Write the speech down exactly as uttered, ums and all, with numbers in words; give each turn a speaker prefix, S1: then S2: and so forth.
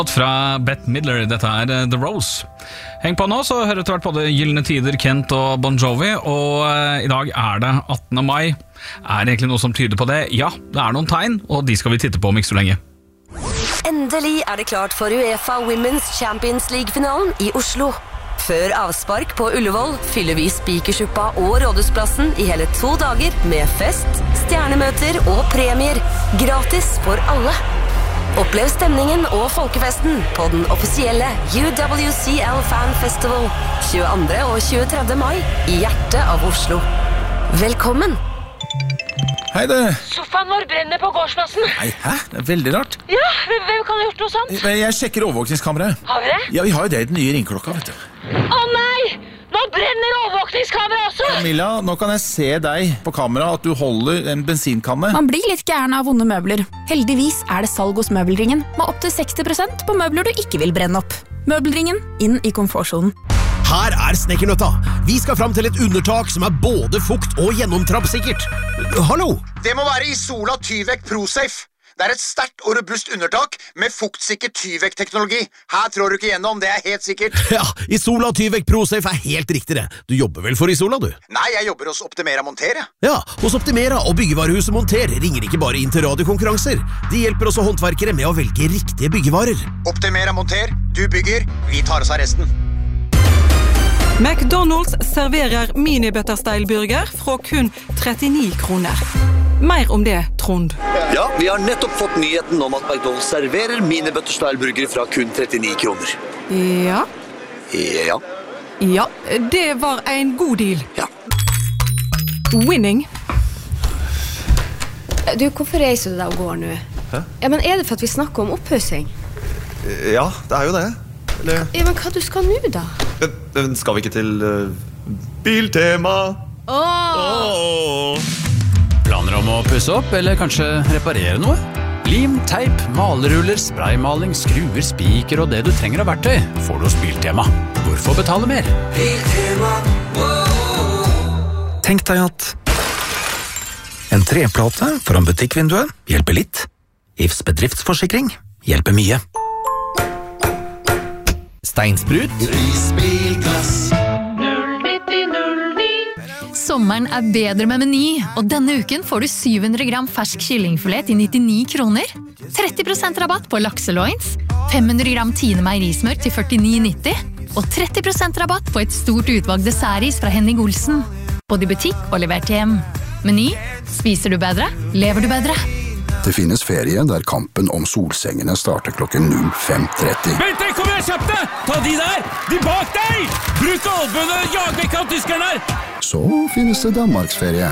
S1: Fra Bette Midler, dette er The Rose. Heng på nå, så hører etter hvert både Gyllene Tider, Kent og Bon Jovi. Og uh, i dag er det attende mai. Er det egentlig noe som tyder på det? Ja, det er noen tegn, og de skal vi titte på om ikke så lenge.
S2: Endelig er det klart for UEFA Women's Champions League-finalen i Oslo. Før avspark på Ullevål fyller vi Spikersuppa og Rådhusplassen i hele to dager med fest, stjernemøter og premier. Gratis for alle. Opplev stemningen og folkefesten på den offisielle U W C L Fan Festival tjueandre og tjuetredje mai i hjertet av Oslo. Velkommen!
S3: Hei det!
S4: Sofaen vår brenner på gårdsplassen.
S3: Nei, hæ? Det er veldig rart.
S4: Ja, hvem kan ha gjort noe sånt?
S3: Jeg sjekker overvåkningskameraet.
S4: Har vi det?
S3: Ja, vi har jo det i den nye ringklokka, vet du.
S4: Å nei! Nå brenner overvåkningskamera også!
S3: Milla, nå kan jeg se deg på kamera at du holder en bensinkanne.
S5: Man blir litt gæren av vonde møbler. Heldigvis er det salg hos Møbelringen, med opp til seksti prosent på møbler du ikke vil brenne opp. Møbelringen, inn i komfortzonen.
S6: Her er Snekkernøtta. Vi skal fram til et undertak som er både fukt og gjennomtrampsikkert. Hallo?
S7: Det må være Isola Tyvek ProSafe. Det er et sterkt og robust undertak med fuktsikker Tyvek-teknologi. Her trår du ikke gjennom, det er helt sikkert.
S6: Ja, Isola Tyvek ProSafe er helt riktig det. Du jobber vel for Isola, du?
S7: Nei, jeg jobber hos Optimera Monter.
S6: Ja, hos Optimera og byggevarehuset Monter ringer ikke bare inn til radiokonkurranser. De hjelper også håndverkere med å velge riktige byggevarer.
S7: Optimera Monter, du bygger, vi tar oss av resten.
S8: McDonald's serverer mini-butterstyle-burger fra kun trettini kroner. Mer om det, Trond.
S9: Ja, vi har nettopp fått nyheten om at McDonald's serverer mini-butterstyle-burger fra kun trettini kroner.
S8: Ja.
S9: Ja.
S8: Ja, det var en god deal.
S9: Ja.
S8: Winning.
S10: Du, hvorfor reiser du deg og går nå?
S11: Hæ?
S10: Ja, men er det for at vi snakker om opphøsing?
S11: Ja, det er jo det. Eller...
S10: Ja, men hva du skal nå da?
S11: Men, men skal vi ikke til uh, Biltema?
S10: Åh!
S11: Åh!
S12: Planer om å pusse opp, eller kanskje reparere noe? Lim, teip, maleruller, spraymaling, skruer, spiker og det du trenger av verktøy får du hos Biltema. Hvorfor betale mer?
S13: Biltema, wow. Tenk deg at en treplate foran butikkvinduet hjelper litt. I F S bedriftsforsikring hjelper mye.
S12: Steinsprut.
S13: Risbilglass.
S14: Sommeren er bedre med Meny, og denne uken får du syv hundre gram fersk kyllingfilet til nittini kroner, tretti prosent rabatt på lakseloins, fem hundre gram Tine meierismør til førtini nitti, og tretti prosent rabatt på et stort utvalg dessertis fra Henning Olsen. Både i butikk og levert hjem. Meny, spiser du bedre, lever du bedre.
S15: Det finnes ferie der kampen om solsengene starter klokken null fem tretti.
S16: Vent deg, kom igjen, kjapt deg! Ta de der! De bak deg! Bruk albøene, jag vekk av tyskerne her!
S15: Så finnes det Danmarksferie.